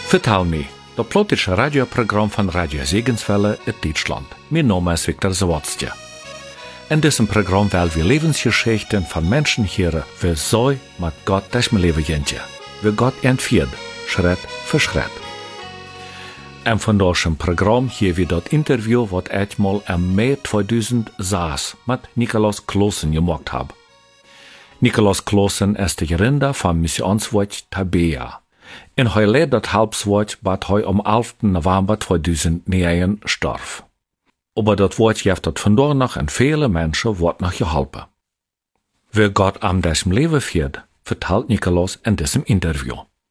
Vertel me, dat plotische radioprogram van Radio Segenswelle in Deutschland. Mijn naam is Viktor Zawadzki. In diesem Programm werden wir Lebensgeschichten von Menschen hören, wie sie mit Gott durch mein Leben gehen, wie Gott entführt, Schritt für Schritt. En van diesem Programm hier wir das Interview, was ich mal im Mai 2006 mit Nikolaus Klossen gemacht habe. Nikolaus Klossen ist der Gründer von Missionswort Tabea. En hij leed dat helpswoord wat hij om 11 November 2009 starf. Aber dat woord heeft dat vandaag nog en vele mensen wordt nog geholpen. Wie Gott am diesem Leben führt, vertelt Nikolaus in diesem Interview.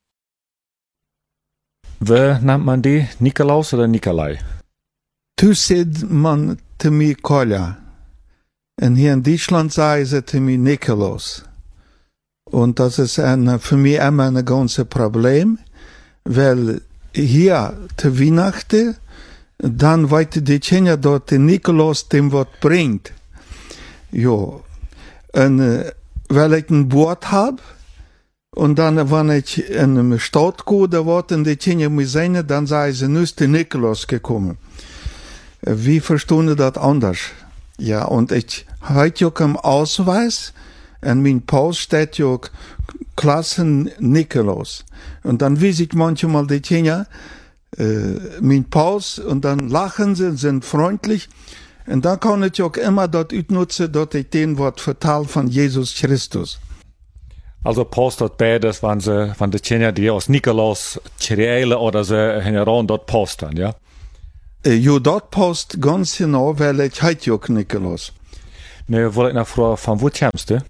Wie nennt man die? Nikolaus oder Nikolai? Tu sagt man zu mir Kolja. Und hier in Deutschland sagen sie zu mir Nikolaus. Und das ist für mich immer ein ganzes Problem, weil hier zu Weihnachten, dann weiter die Kinder dort den Nikolaus dem was bringt. Jo. Und weil ich ein Boot habe, und dann, wenn ich in eine Stadt gehe, da warten die Kinder mir sein, dann sagen sie, nun ist der Nikolaus gekommen. Wie verstehen das anders? Ja, und ich heute auch im Ausweis, und mein Paus steht ja auch Klassen Nikolaus. Und dann weiß ich manchmal die Kinder, mein Paus, und dann lachen sie, sind freundlich. Und dann kann ich auch immer dort utnutzen, dass ich denen was vertal von Jesus Christus. Also Paus dort beides, wenn die Kinder, die aus Nikolaus Cereale oder so heran dort posten, ja? Jo, dort post ganz genau, weil ich heute auch Nikolaus. Ne, wollte ich noch fragen, von wo kommst du?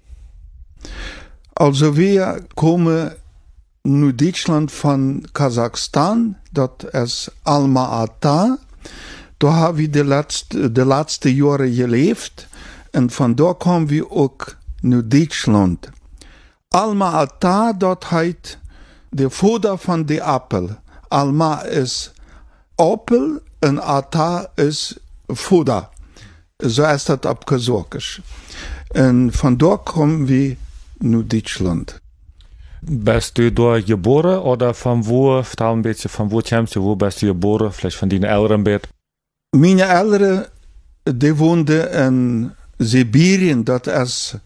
Also wir kommen in Deutschland von Kasachstan, dort ist Alma-Ata. Da haben wir die letzten Jahre gelebt und von da kommen wir auch in Deutschland. Alma-Ata, dort heißt der Vater von der Apfel. Alma ist Apfel und Ata ist Vater. So ist das ab Kasachisch. Und von da kommen wir in Deutschland. Bist du da geboren oder von wo, vertel ein bisschen, von wo kommst du, wo bist du geboren, vielleicht von deinen Eltern bist? Meine Eltern, die woonden in Sibirien, das ist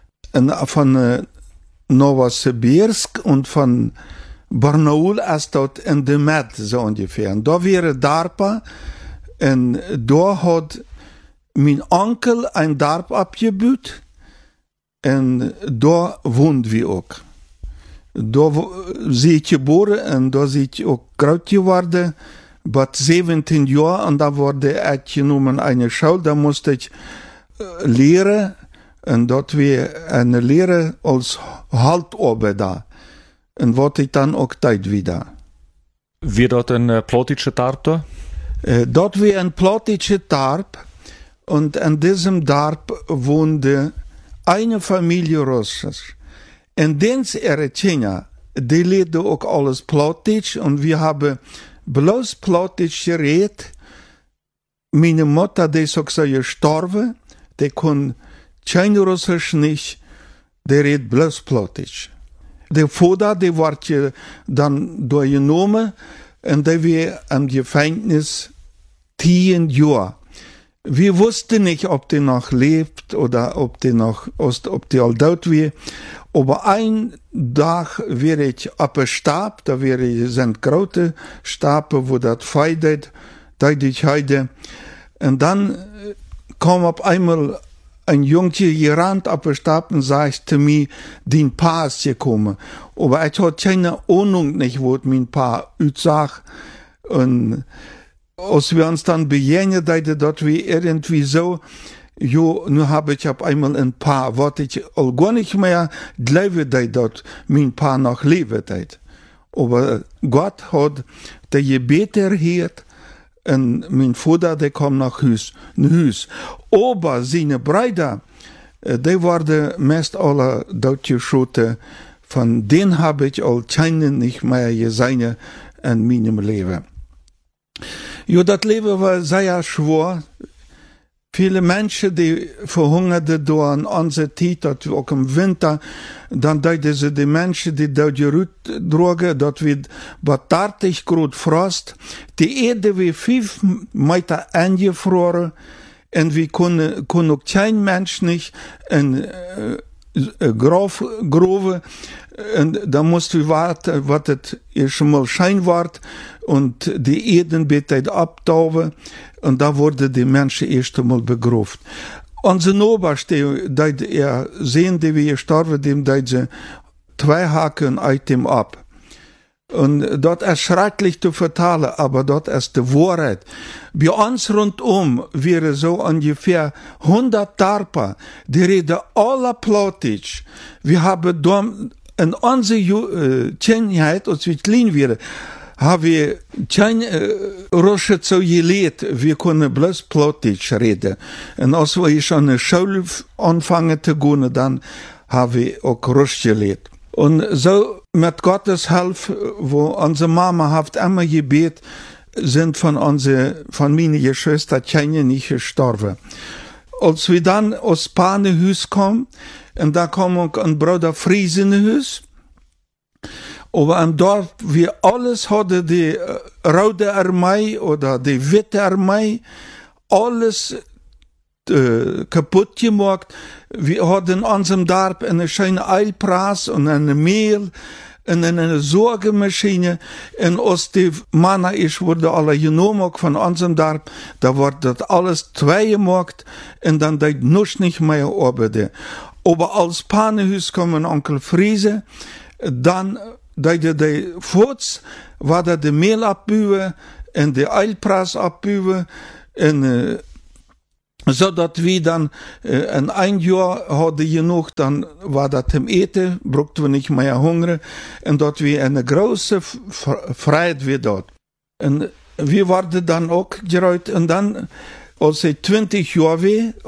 von Novosibirsk und von Barnaul ist dort in der Mitte, so ungefähr. Und da wäre Darpa, und da hat mein Onkel ein Darp abgebaut, und da wohnen wir auch. Da bin ich geboren und da bin ich auch groß geworden, bei 17 Jahren, und da wurde ich genommen eine Schule, da musste ich lehren, und dort war eine Lehre als Halbarbeiter. Und wollte ich dann auch Zeit wieder. Wie dort ein plotischer Darp da? Dort war ein plotischer Darp, und an diesem Darp wohnte eine Familie Russisch. Und dens ihre Kinder, die lehrten auch alles Plotisch, und wir haben bloß Plotisch geredet. Meine Mutter, die ist auch so gestorben, die kon kein Russisch nicht, die redet bloß Plotisch. Der Vater, die wurde dann durchgenommen, und der war am Gefängnis 10 Jahre. Wir wussten nicht, ob der noch lebt oder ob der all tot war. Aber ein Tag wäre ich auf dem Stab, da sind große Stabe, wo das feidet, da ich heute. Und dann kam auf einmal ein Jungchen gerannt auf den Stab und sagte mir, dein Pa ist gekommen. Aber ich hatte keine Ahnung nicht, wo mein Pa aussah. Und als wir uns dann begegnet, dort wie irgendwie so, jo, nu habe ich auf einmal ein Pa, was ich auch gar nicht mehr glaube, dort mein Pa noch lebt. Aber Gott hat die Gebete erhört, und mein Vater, der kam nach Hus. Aber seine Brüder, die waren meist alle totgeschossen. Von denen habe ich all keinen nicht mehr gesehen in meinem Leben. Ja, das Leben war sehr schwer Viele Menschen, die verhungerten door in onze tijd, dat we ook im Winter, dan deden ze die Menschen, die dort gerut drogen, dat we wat 30 Grad Frost, die Erde wie 5 Meter eingefroren, und wir kon ook kein Mensch nicht in Graf groven, und da mussten wir warten, was het eerst mal schein ward, und die Erdenbett abtauwen, und da wurden die Menschen erst einmal begraven. Onze Noberste, die sehen, die wir gestorben, dem sie 2 Haken uit dem ab. Und dat ist schrecklich zu vertalen, aber dat ist die Wahrheit. Bei uns rundum wäre so ungefähr 100 Tarper, die reden alle Plattdeutsch. Wir haben da in unserer Kindheit, als wir klein waren, haben wir kein Russisch so gelehrt, wir können bloß Plattdeutsch reden. Und als wir schon in der Schule anfangen zu gehen, dann haben wir auch Russisch gelehrt. Und so mit Gottes Hilfe, wo unsere Mama hat immer gebet, sind von meinen Geschwistern keine nicht gestorben. Als wir dann aus Panehus kommen, und da kam auch ein Bruder Friesenhus, aber dort, wir alles hatten, die Rote Armee oder die Witte Armee, alles kaputt gemacht. Wir hatten in unserem Dorf eine schöne Eilpraß und eine Mehl und eine Sorgemaschine. Und als die Männer wurde alle genommen von unserem Dorf, da wurde das alles 2 gemacht und dann deit noch nicht mehr arbeiten. Aber als Panehus kommen Onkel Friese, dann deit die Fuß, war da die Mehl abbühen und die Eilpraß abbühen und zodat wir dann in ein Jahr hadden genug, dann war das zum Eten, brauchten wir nicht mehr Hunger, und dort wir eine große Freiheit wie dort. Und wir waren dann auch gereut, und dann, als ich 20 Jahre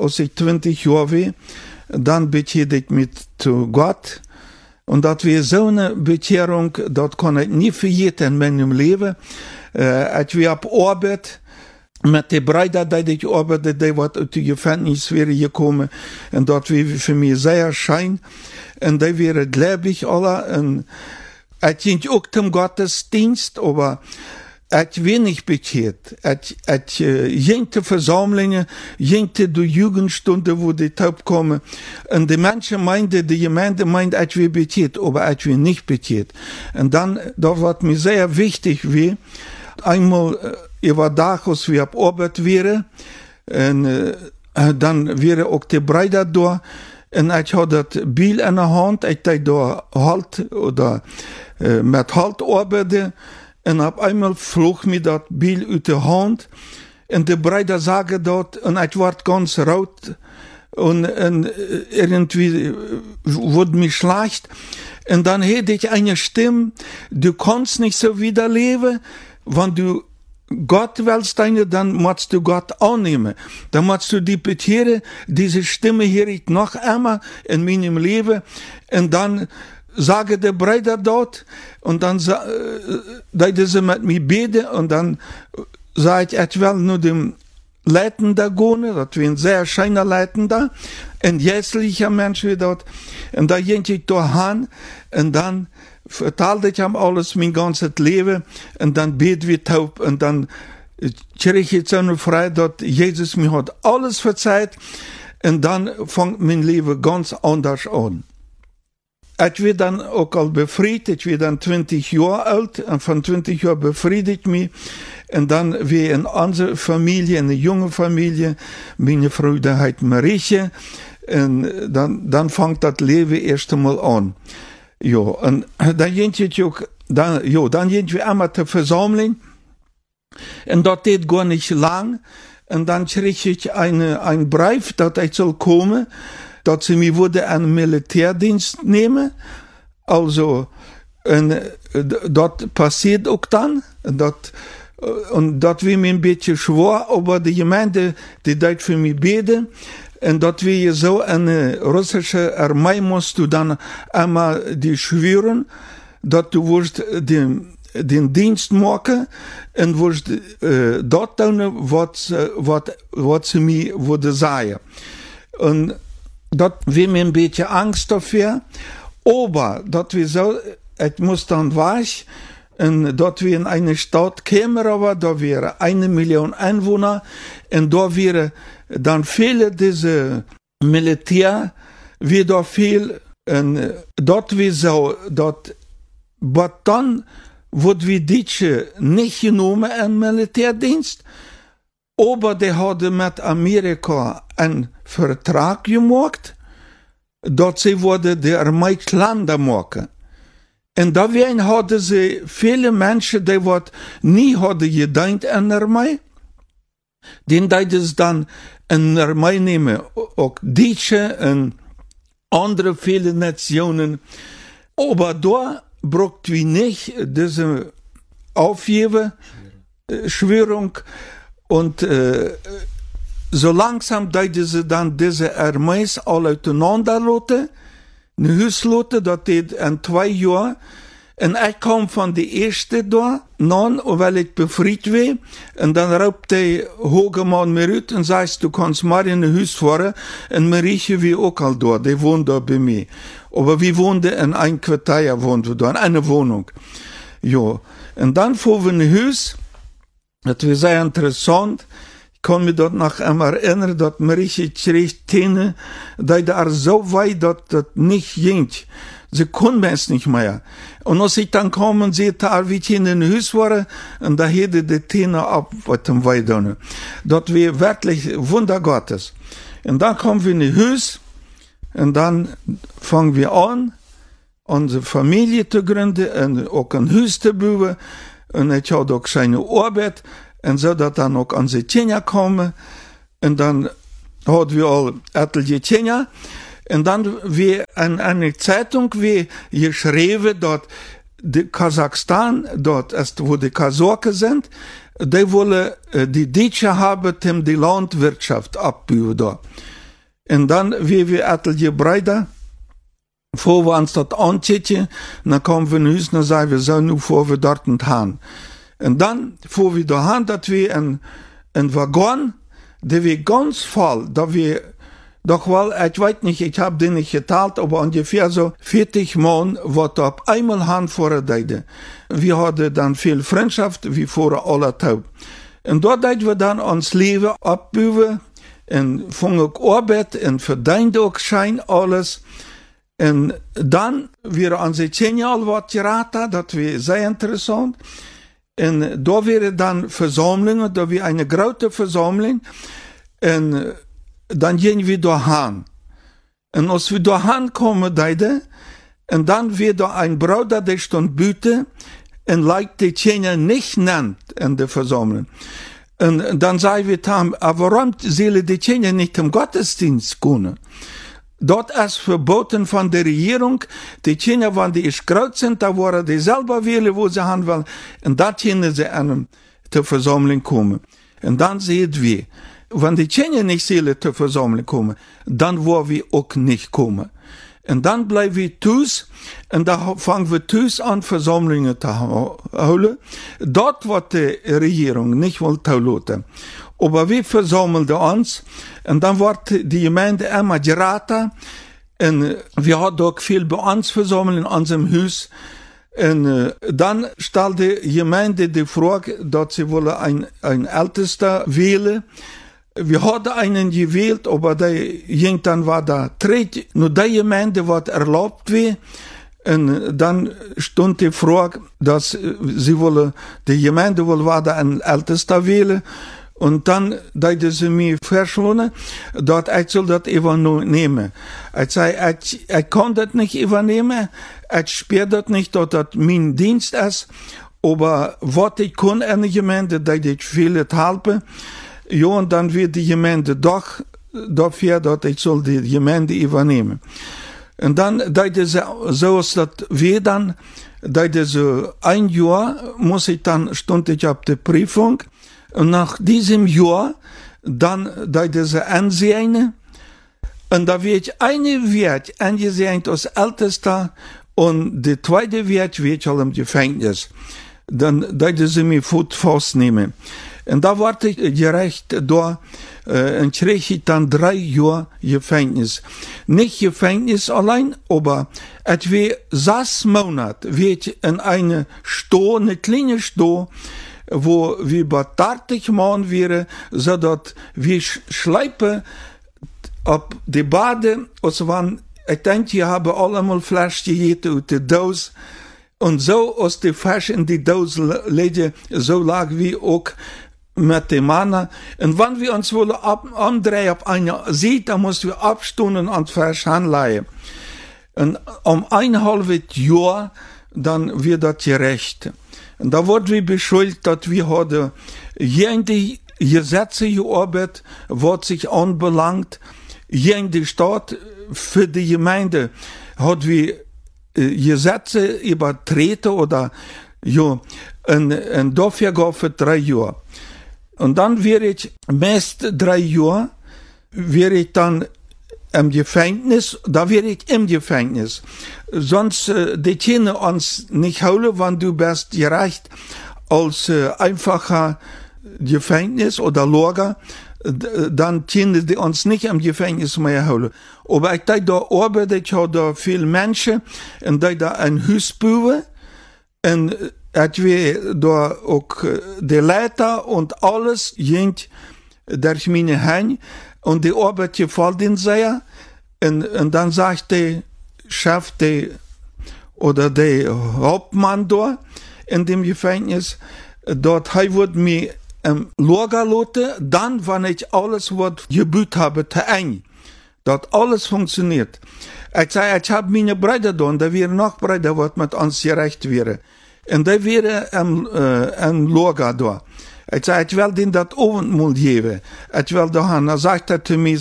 war, dann bekehrte ich mich zu Gott, und das war so eine Bekehrung, das kann ich nie vergessen in meinem Leben. Als wir auf Arbeit, met de Brüder, die ich arbeite, die wat uit de Gefängnis wäre gekommen, und dort wäre für mich sehr schein, und die wäre gläubig alle, und ich ging auch zum Gottesdienst, aber ich wenig bekehrt. Ich ging zu Versammlungen, ging zu der Jugendstunde, wo die taub kommen, und die Menschen meinten, die Gemeinde meint, ich wäre bekehrt, aber ich wäre nicht bekehrt. Und dann, da war mir sehr wichtig, wie einmal, ich war da, als wir auf Arbeit wären, und dann wäre auch die Brüder da, und ich hatte das Biel in der Hand, ich hatte da Halt, oder mit Halt arbeiten, und auf einmal flog mir das Biel aus der Hand, und die Brüder sagen dort, und ich war ganz rot, und irgendwie wurde mir schlecht, und dann hätte ich eine Stimme, du kannst nicht so wieder leben, wenn du Gott willst, dann musst du Gott annehmen. Dann musst du die bekehren, diese Stimme höre ich noch einmal in meinem Leben. Und dann sagen die Brüder dort, und dann deden sie mit mir beten, und dann sage ich will nur dem Leitender gehen, das war ein sehr schöner Leitender, ein jährlicher Mensch wie dort. Und da ging ich da hin, und dann vertelde ich ihm alles, mein ganzes Leben, und dann beten wir taub, und dann krieg ich so eine Freiheit, dass Jesus mir hat alles verzeiht, und dann fängt mein Leben ganz anders an. Ich werde dann auch al befreit, ich werde dann 20 Jahre alt, und von 20 Jahren befriedigt mich, und dann wir in unserer Familie, eine junge Familie, meine Frau, die heißt Marieche, und dann fängt das Leben erst einmal an. Ja, und dann ging wir einmal zur Versammlung, und dort geht gar nicht lang, und dann krieg ich ein Brief, dass ich soll kommen, dass sie mich würde einen Militärdienst nehmen, also, und dort passiert auch dann, und dort wir mir ein bisschen schwor, aber die Gemeinde, die dort für mich beten, und dort wir so eine russische Armee musst du dann einmal die schwören, dass du wirst die den Dienst maken en wo ich dort doen wat ze mir würde sagen. Und dat wir mir ein bisschen Angst dafür, aber dat wir so, es muss dann weich, und dort wir in eine Stadt kämen, aber da wäre 1 Million Einwohner, und da wäre dann viele diese Militär, wie da viel, und dort wir so, dort, aber dann wird wir Deutsche nicht genommen in Militärdienst, aber die hadden mit Amerika einen Vertrag gemacht, dat sie worden de Armee Länder machen. Und da hadden sie viele Menschen, die wat nie hadden gedient in der Armee, den deden dann in der Armee nehmen, auch Deutsche und andere viele Nationen. Aber da braucht wir nicht diese Schwörung und so langsam deden ze dan deze armees al auseinander laten, een huis laten, dat deed in 2 jaar. En ik kwam van de eerste daar, non, hoewel ik bevrijd was. En dan roept de hoge man mir uit en zei, du kannst maar in een huis varen. En Marietje wie ook al daar, die woonde daar bij mij. Maar we woonden in een kwartier, woonden we daar, in een woning. Ja, en dan voor we een huis, dat was sehr interessant. Ich kann mich dort noch einmal erinnern, dass Marietje kreeg Täne, die da so weit, dass das nicht ging. Sie konnten es nicht mehr. Und als ich dann kam und sehe, wie ich in den Haus war, und da hätte die Täne ab, was dem Weidone. Das war wirklich Wunder Gottes. Und dann kommen wir in das Haus, und dann fangen wir an, unsere Familie zu gründen, und auch ein Haus zu bauen, und ich hatte auch seine Arbeit, en zo dat dan ook aan zijn Kenia komen. En dan hadden we al etliche Kenia. En dan weer in een Zeitung weer geschreven dat de Kasachstan, dat is wo de Kazachen sind, die willen die Deutschen haben, um die Landwirtschaft abbauen da. En dan weer we etliche Brüder, voor we ons dat aanzetten, dan komen we naar huis en dan zeggen we zo, nu voor we dort gaan. En dan fuhr wir dahin, dass wir ein Waggon, der wir ganz voll, da wir, doch weil, ich weiß nicht, ich habe den nicht geteilt, aber ungefähr so 40 Mann, was da auf einmal Hand vordeide. Wir hatten dann viel Freundschaft, wie vor aller Tag. Und dort deit wir dann uns Leben abbauen, und fangen auch Arbeit, und verdienen auch Schein, alles. Und dann, wir an sich 10 Jahre was geraten, das war sehr interessant. En da wäre dann Versammlungen, da wäre eine große Versammlung, und dann gehen wir dahin. Und als wir dahin kommen, und dann wird da ein Bruder, der stand büte, und leicht die Tjener nicht nennt in der Versammlung. Und dann sagen wir dann, aber warum sollen die Tjener nicht im Gottesdienst kommen? Dort ist verboten von der Regierung, die Kinder, wenn die groß sind, da wollen die selber wählen, wo sie haben wollen, und da können sie an der Versammlung kommen. Und dann sehen wir, wenn die Kinder nicht zur Versammlung kommen, dann wollen wir auch nicht kommen. Und dann bleiben wir Tues, und da fangen wir Tues an, Versammlungen zu holen. Dort wird die Regierung nicht wohl lassen. Aber wir versammelten uns, und dann wird die Gemeinde immer geraten, und wir hatten auch viel bei uns versammelt in unserem Haus. Und dann stellte die Gemeinde die Frage, dass sie wohl ein Ältester wählen. Wir hatten einen gewählt, aber der ging dann war da tritt, nur die Gemeinde was erlaubt war. Und dann stund die Frage, dass sie wohl, die Gemeinde wohl war da ein Ältester wählen. Und dann deiden sie mir verschwonnen, dass ich soll das übernehmen. Ich zei, ich kann das nicht übernehmen, ich spüre das nicht, dass das mein Dienst ist, aber was ich kann in der Gemeinde, dass ich viele helfen. Ja, und dann wird die Gemeinde doch dafür, dass ich soll die Gemeinde übernehmen. Und dann deiden sie, so ist das wir dann, deiden sie 1 Jahr, stund ich auf der Prüfung. Und nach diesem Jahr, dann deiden sie ansehen, und da wird eine Wert angesehen als Ältester, und der zweite Wert wird schon im Gefängnis. dann deuten sie mich fastnehmen. Und da ward ich gerecht da, und krieg ich dann 3 Jahre Gefängnis. Nicht Gefängnis allein, aber es war 6 Monate, wird in eine kleine Sto, wo wir bei 30 Mann wären, so dass wir schleipen auf die Bade, also wenn, ich denke, die haben allemal Fleisch gegeten aus der Dose, und so aus der Fleisch in die Dose legen, so lag wie auch mit dem Mann. Und wenn wir uns wollen umdrehen auf eine Seite, dann mussten wir abstunden und Fleisch anleihen. Und um 1,5 Jahr, dann wird das gerecht. Und da wurden wir beschuldigt, dass wir heute jede Gesetze gearbeitet, was sich anbelangt, jede Stadt für die Gemeinde hat wir Gesetze übertreten oder ja, und dafür gab für 3 Jahre. Und dann wäre ich meist 3 Jahre, wäre ich dann im Gefängnis, da wäre ich im Gefängnis. Sonst, die können uns nicht holen, wenn du bist gerecht als einfacher Gefängnis oder Lager, dann können die uns nicht im Gefängnis mehr holen. Aber ich da arbeite, ich habe da viele Menschen, und da ein Haus bauen, und ich will da auch die Leiter und alles ging durch meine Hände, und die Arbeit gefällt ihnen sehr, und dann sagt der Chef, oder der Hauptmann da in dem Gefängnis, dort wird mir Lager lassen, dann, wenn ich alles, was gebüht habe, zu eng. Dort alles funktioniert. Ich sage, ich habe meine Brüder da, und da wären noch Brüder, was mit uns gerecht wäre. Und da wäre ein Lager da. Ich sage, ich will denen das Abendmahl geben. Ich will da haben. Dann sagt er zu mir,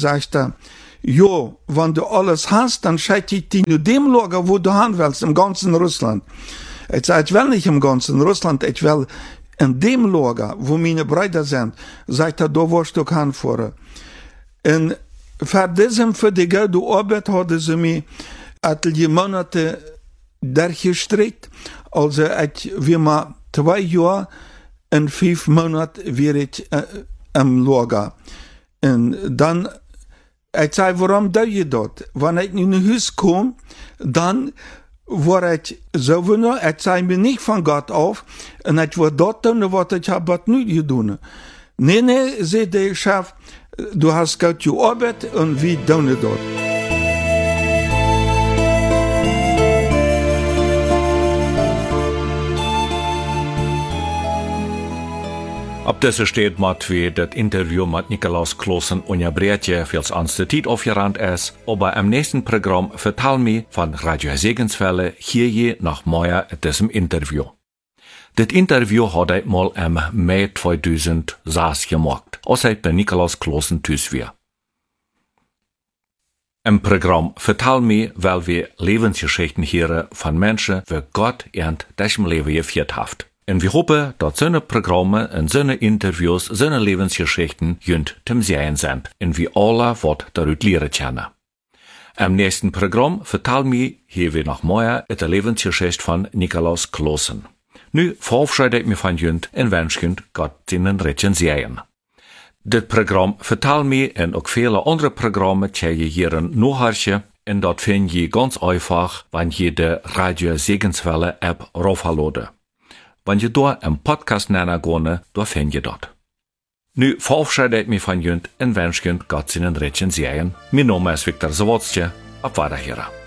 jo, wenn du alles hast, dann schicke ich dich zu dem Lager, wo du hin willst, im ganzen Russland. Ich sage, ich will nicht im ganzen Russland, ich will in dem Lager, wo meine Brüder sind, sagt er, da wirst du hinfahren. Und für die Geld Arbeit hatten sie mich etliche Monate durchgestrickt. Also, wir mal 2 Jahre und 5 Monate wäre ich im Lager. Und dann, ich sage, warum tue ich das? Wenn ich in ein Haus komme, dann war ich so, ich zeige mir nicht von Gott auf, und ich war dort tun, was ich habe nicht getan. Nee, sagt der Chef, du hast gut gearbeitet, und wir tun das. Op deze steht mat wie das Interview mit Nikolaus Klossen unterbrecht fürs anste Tijd aufgerannt ist, aber im nächsten Programm vertal mir von Radio Segenswelle hier je nach Meier diesem Interview. Das Interview hat ich mal im Mai 2006 gemacht, als ich bei Nikolaus Klossen tüs war. Im Programm vertal mir, weil wir Lebensgeschichten hören von Menschen, wie Gott ernt diesem Leben geführt hat. Und wir hoffen, dass seine Programme und seine Interviews, seine Lebensgeschichten jünd zum Sehen sind und wir alle was darüber lernen können. Im nächsten Programm vertellen wir hier wieder noch mehr die Lebensgeschichte von Nikolaus Klossen. Nu verabschiede ich mich von jünd und wünsche jünd Gott seinen Rechten sehen. Das Programm vertellen wir und auch viele andere Programme, die ihr hier nachhören, und dort finden ihr ganz einfach, wenn ihr die Radio Segenswelle App raufladen. Wenn ihr da im Podcast nennen gehen, da findet ihr dort. Nu verabschiede ich mich von jünd und wünsche jünd Gott seinen Rechten sehen. Mein Name ist Viktor Zawadzki. Auf Wiederhören.